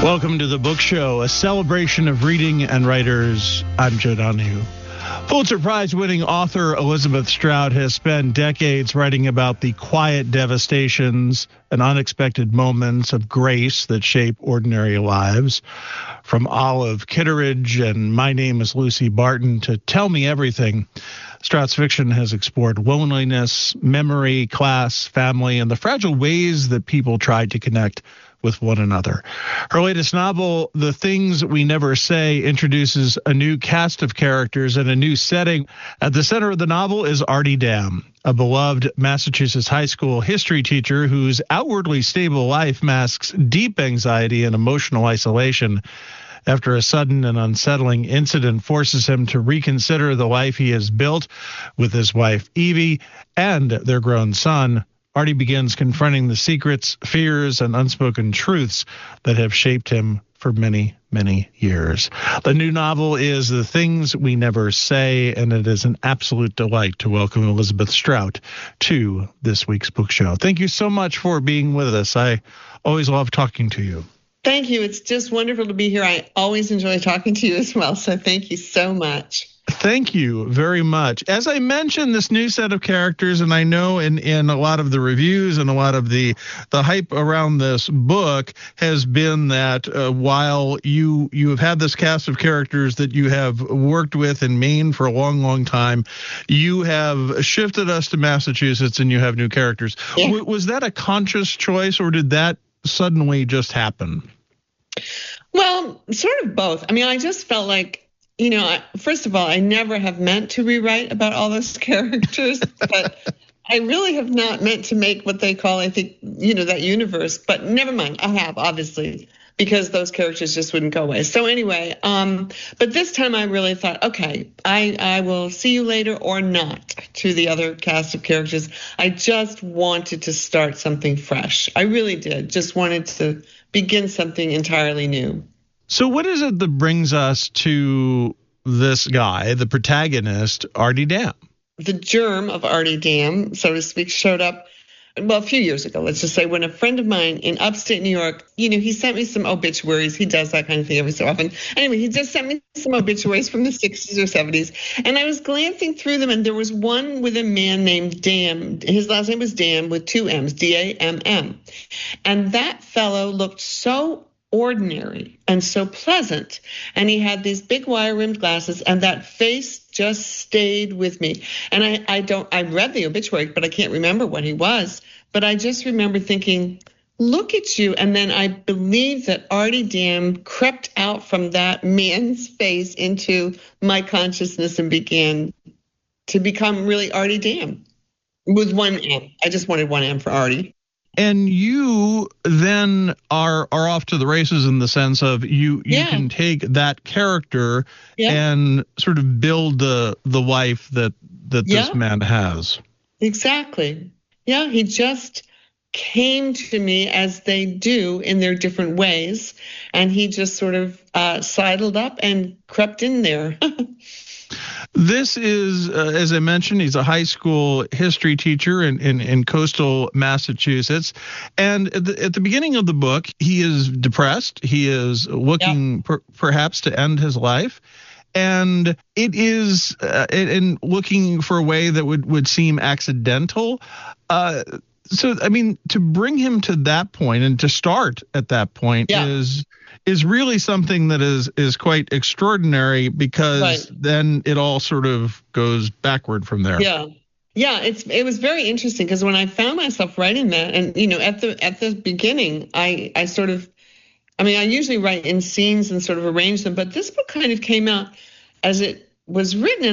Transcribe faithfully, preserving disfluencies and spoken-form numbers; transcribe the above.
Welcome to the Book Show, a celebration of reading and writers. I'm Joe Donahue. Pulitzer Prize-winning author Elizabeth Strout has spent decades writing about the quiet devastations and unexpected moments of grace that shape ordinary lives. From Olive Kitteridge and My Name is Lucy Barton to Tell Me Everything, Strout's fiction has explored loneliness, memory, class, family, and the fragile ways that people tried to connect with one another. Her latest novel, The Things We Never Say, introduces a new cast of characters and a new setting. At the center of the novel is Artie Dam, a beloved Massachusetts high school history teacher whose outwardly stable life masks deep anxiety and emotional isolation after a sudden and unsettling incident forces him to reconsider the life he has built with his wife Evie and their grown son. Artie begins confronting the secrets, fears, and unspoken truths that have shaped him for many, many years. The new novel is The Things We Never Say, and it is an absolute delight to welcome Elizabeth Strout to this week's book show. Thank you so much for being with us. I always love talking to you. Thank you. It's just wonderful to be here. I always enjoy talking to you as well, so thank you so much. Thank you very much. As I mentioned, this new set of characters, and I know in, in a lot of the reviews and a lot of the, the hype around this book has been that uh, while you you have had this cast of characters that you have worked with in Maine for a long, long time, you have shifted us to Massachusetts and you have new characters. Yeah. W- was that a conscious choice, or did that suddenly just happen? Well, sort of both. I mean, I just felt like, you know, first of all, I never have meant to rewrite about all those characters, but I really have not meant to make what they call, I think, you know, that universe. But never mind, I have, obviously, because those characters just wouldn't go away. So anyway, um, but this time I really thought, okay, I, I will see you later or not to the other cast of characters. I just wanted to start something fresh. I really did. Just wanted to begin something entirely new. So what is it that brings us to this guy, the protagonist, Artie Dam? The germ of Artie Dam, so to speak, showed up, well, a few years ago, let's just say, when a friend of mine in upstate New York, you know, he sent me some obituaries. He does that kind of thing every so often. Anyway, he just sent me some obituaries from the sixties or seventies. And I was glancing through them, and there was one with a man named Dam. His last name was Dam with two M's, D A M M. And that fellow looked so ordinary and so pleasant, and he had these big wire-rimmed glasses, and that face just stayed with me. And I, I don't, I read the obituary, but I can't remember what he was. But I just remember thinking, look at you. And then I believe that Artie Dam crept out from that man's face into my consciousness and began to become really Artie Dam with one M. I just wanted one M for Artie. And you then are are off to the races in the sense of you you yeah. can take that character yeah. and sort of build the the life that that yeah. this man has. Exactly. Yeah, he just came to me as they do in their different ways, and he just sort of uh, sidled up and crept in there. This is, uh, as I mentioned, he's a high school history teacher in, in, in coastal Massachusetts. And at the, at the beginning of the book, he is depressed. He is looking yep. per, perhaps to end his life. And it is uh, in looking for a way that would, would seem accidental. Uh, so, I mean, to bring him to that point and to start at that point yeah. is is really something that is is quite extraordinary, because right. then it all sort of goes backward from there. Yeah. Yeah, it's it was very interesting, because when I found myself writing that, and you know, at the at the beginning, I I sort of, I mean, I usually write in scenes and sort of arrange them, but this book kind of came out as it was written,